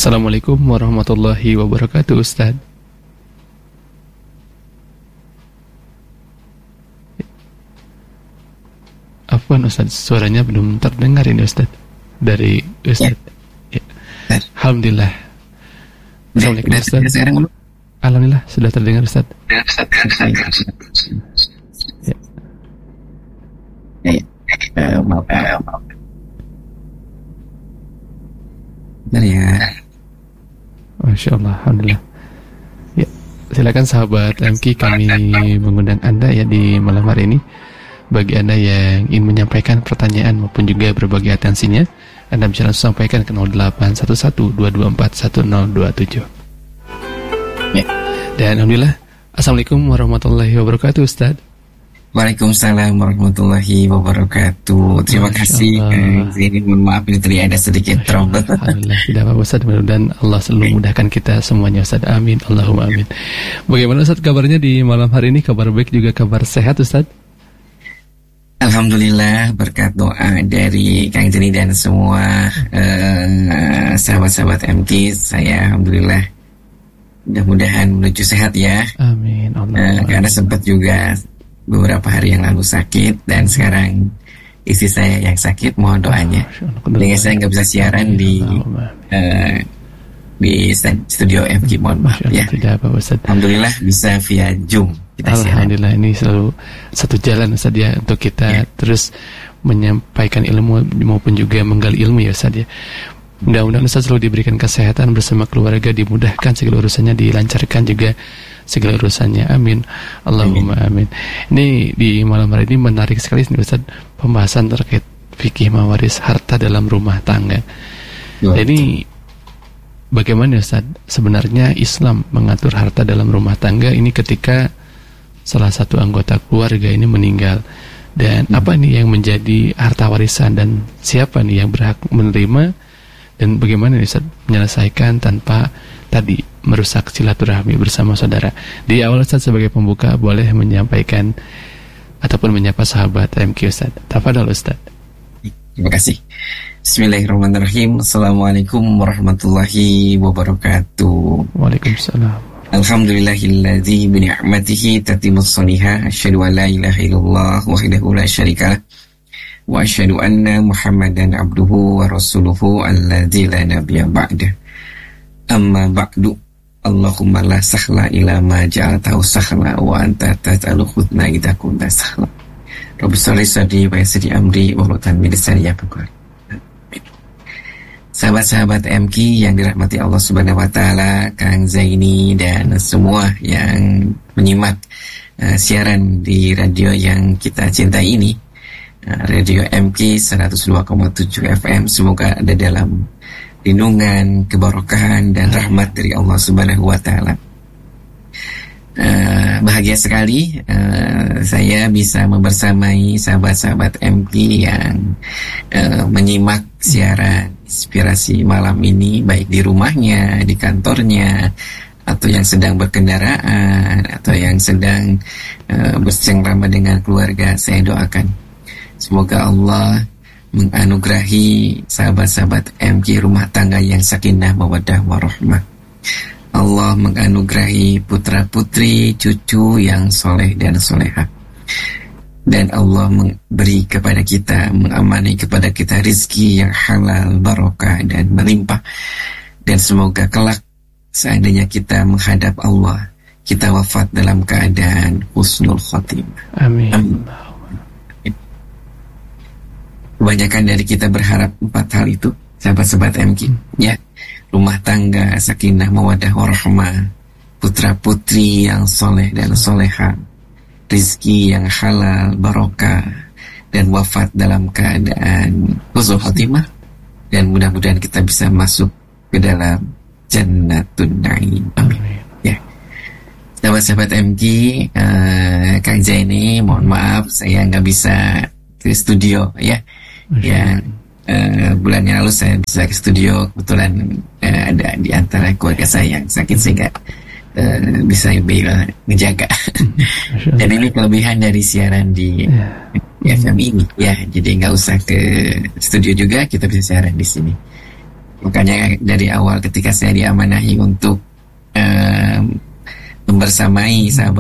Assalamualaikum warahmatullahi wabarakatuh, Ustaz. Afwan Ustaz, suaranya belum terdengar ini Ustaz. Dari Ustaz. Ya. Alhamdulillah. Assalamualaikum Ustaz. Alhamdulillah sudah terdengar Ustaz. Maaf. Benar ya. Masya Allah, alhamdulillah. Ya, silakan sahabat MK, kami mengundang Anda ya di malam hari ini. Bagi Anda yang ingin menyampaikan pertanyaan maupun juga berbagi atensinya, Anda bisa langsung sampaikan ke 0811-224-1027. Ya. Dan alhamdulillah, Assalamualaikum warahmatullahi wabarakatuh, Ustaz. Waalaikumsalam warahmatullahi wabarakatuh. Terima kasih. Ini mohon maaf ini tadi ada sedikit trouble. Alhamdulillah, tidak apa-apa Ustaz. Mudah-mudahan Allah selalu mudahkan kita semuanya Ustaz. Amin. Allahumma amin. Bagaimana Ustaz kabarnya di malam hari ini? Kabar baik juga kabar sehat Ustaz? Alhamdulillah, berkat doa dari Kang Jeni dan semua sahabat-sahabat MT, saya alhamdulillah mudah-mudahan menuju sehat ya. Amin. Karena sempat juga beberapa hari yang lalu sakit dan sekarang istri saya yang sakit, mohon doanya. Dengan saya nggak bisa siaran di studio MG, mohon maaf ya. Alhamdulillah bisa via Zoom kita siaran. Alhamdulillah, ini selalu satu jalan Ustaz ya untuk kita terus menyampaikan ilmu maupun juga menggali ilmu ya Ustaz ya. Mudah-mudahan Ustaz selalu diberikan kesehatan bersama keluarga, dimudahkan segala urusannya, dilancarkan juga segala urusannya. Amin. Allahumma amin. Ini di malam hari ini menarik sekali nih Ustaz, pembahasan terkait fikih mawaris harta dalam rumah tangga. Ini bagaimana Ustaz sebenarnya Islam mengatur harta dalam rumah tangga ini ketika salah satu anggota keluarga ini meninggal, dan apa nih yang menjadi harta warisan dan siapa nih yang berhak menerima, dan bagaimana nih Ustaz menyelesaikan tanpa tadi merusak silaturahmi bersama saudara. Di awal Ustaz sebagai pembuka boleh menyampaikan ataupun menyapa sahabat MQ Ustaz. Tafadhol Ustaz. Terima kasih. Bismillahirrahmanirrahim. Assalamualaikum warahmatullahi wabarakatuh. Waalaikumsalam. Alhamdulillahilladzi bi ni'matihi tatimmus shalihat. Asyhadu an la ilaha illallah wahdahu la syarikalah. Wa asyhadu anna Muhammadan abduhu wa rasuluhu alladzi la nabiyya ba'dah. Amma ba'du. Allahumma la sahla ila ma ja'altahu sahla wa anta taj'alul huzna idza kunta sahla. Rabbi sholli sadri wa yassir amri wa hlul min lisani yafqahu. Sahabat-sahabat MK yang dirahmati Allah Subhanahu wa taala, Kang Zaini dan semua yang menyimak siaran di radio yang kita cintai ini, Radio MK 102,7 FM, semoga ada dalam lindungan, keberkahan dan rahmat dari Allah Subhanahu wa taala. Bahagia sekali saya bisa membersamai sahabat-sahabat MK yang menyimak siaran inspirasi malam ini, baik di rumahnya, di kantornya, atau yang sedang berkendaraan, atau yang sedang bersama dengan keluarga. Saya doakan semoga Allah menganugerahi sahabat-sahabat MK rumah tangga yang sakinah mawaddah warahmah. Allah menganugerahi putra-putri, cucu yang soleh dan solehah. Dan Allah memberi kepada kita, mengamani kepada kita rizki yang halal, barokah dan melimpah. Dan semoga kelak seandainya kita menghadap Allah, kita wafat dalam keadaan husnul khotimah. Amin. Amin. Kebanyakan dari kita berharap 4 hal itu, sahabat-sahabat MK, ya. Rumah tangga sakinah mawaddah warahmah, putra-putri yang soleh dan solehah, rizki yang halal, barokah, dan wafat dalam keadaan husnul khotimah. Dan mudah-mudahan kita bisa masuk ke dalam jannatun na'im. Amin. Ya. Sahabat-sahabat MK, Kang Zaini, mohon maaf saya nggak bisa ke studio ya. Yang bulan yang lalu saya bisa ke studio, kebetulan ada di antara keluarga saya yang sakit sehingga bisa ngejaga. Dan ini kelebihan dari siaran di FM ini ya, jadi nggak usah ke studio juga, kita bisa siaran di sini. Makanya dari awal ketika saya diamanahi untuk membersamai sahabat